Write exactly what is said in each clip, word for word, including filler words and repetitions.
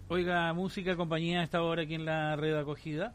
Oiga, música, compañía, a esta hora aquí en la red acogida.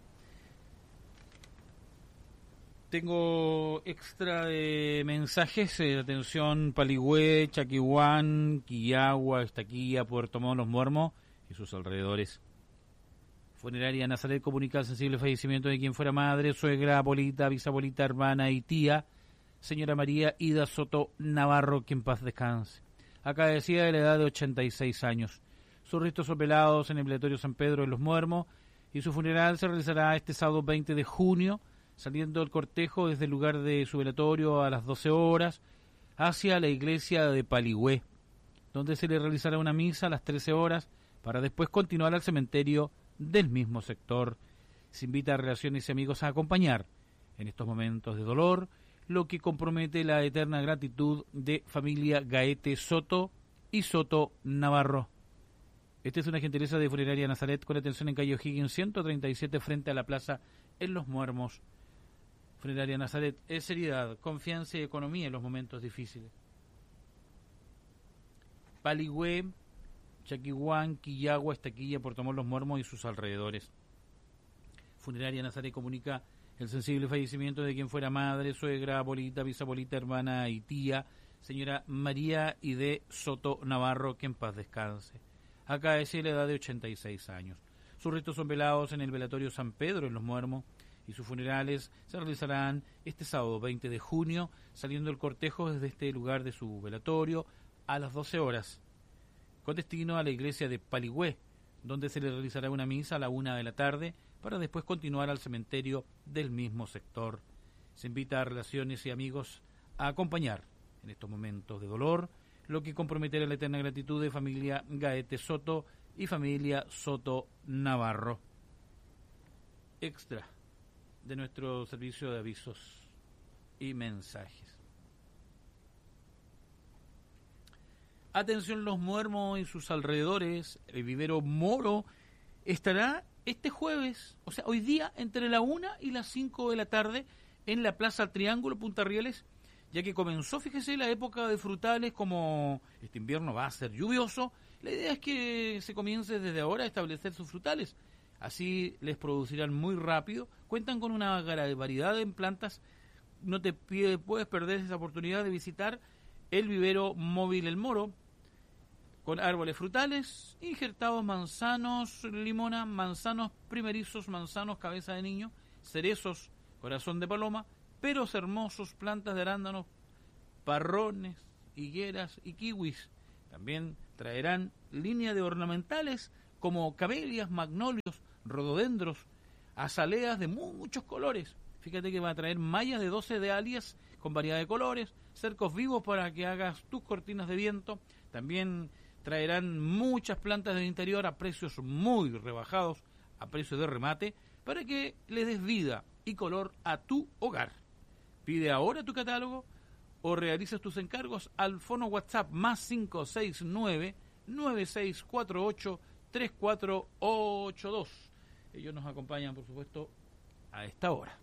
Tengo extra de mensajes, eh, atención, Paligüe, Chaquihuán, Quillagua, Estaquilla, Puerto Montt, Los Muermos y sus alrededores. Funeraria Nazaret comunica el sensible fallecimiento de quien fuera madre, suegra, abuelita, bisabuelita, hermana y tía, señora María Ida Soto Navarro, que en paz descanse. Acá decía de la edad de ochenta y seis años. Sus restos son velados en el velatorio San Pedro de Los Muermos y su funeral se realizará este sábado veinte de junio, saliendo el cortejo desde el lugar de su velatorio a las doce horas hacia la iglesia de Paligüe, donde se le realizará una misa a las trece horas para después continuar al cementerio del mismo sector. Se invita a relaciones y amigos a acompañar en estos momentos de dolor, lo que compromete la eterna gratitud de familia Gaete Soto y Soto Navarro. Esta es una gentileza de Funeraria Nazaret con atención en calle O'Higgins ciento treinta y siete frente a la plaza en Los Muermos. Funeraria Nazaret es seriedad, confianza y economía en los momentos difíciles. Paligüe, Chaquihuán, Quillagua, Estaquilla, Puerto Montt, Los Muermos y sus alrededores. Funeraria Nazaret comunica el sensible fallecimiento de quien fuera madre, suegra, abuelita, bisabuelita, hermana y tía, señora María Ide Soto Navarro, que en paz descanse. Acá es la edad de ochenta y seis años. Sus restos son velados en el velatorio San Pedro en Los Muermos y sus funerales se realizarán este sábado veinte de junio, saliendo el cortejo desde este lugar de su velatorio a las doce horas, con destino a la iglesia de Paligüe, donde se le realizará una misa a la una de la tarde para después continuar al cementerio del mismo sector. Se invita a relaciones y amigos a acompañar en estos momentos de dolor, lo que comprometerá la eterna gratitud de familia Gaete Soto y familia Soto Navarro. Extra de nuestro servicio de avisos y mensajes. Atención, Los Muermos y sus alrededores. El vivero Moro estará este jueves, o sea, hoy día, entre la una y las cinco de la tarde en la Plaza Triángulo Punta Rieles, ya que comenzó, fíjese, la época de frutales. Como este invierno va a ser lluvioso, la idea es que se comience desde ahora a establecer sus frutales. Así les producirán muy rápido. Cuentan con una variedad de plantas. No te puedes perder esa oportunidad de visitar el vivero móvil El Moro, con árboles frutales, injertados manzanos, limona, manzanos primerizos, manzanos cabeza de niño, cerezos, corazón de paloma, peros hermosos, plantas de arándanos, parrones, higueras y kiwis. También traerán línea de ornamentales como camelias, magnolios, rododendros, azaleas de muchos colores. Fíjate que va a traer mallas de doce de alias con variedad de colores, cercos vivos para que hagas tus cortinas de viento. También traerán muchas plantas del interior a precios muy rebajados, a precio de remate, para que le des vida y color a tu hogar. Pide ahora tu catálogo o realizas tus encargos al fono WhatsApp más cinco seis nueve, nueve seis cuatro ocho, tres cuatro ocho dos. Ellos nos acompañan, por supuesto, a esta hora.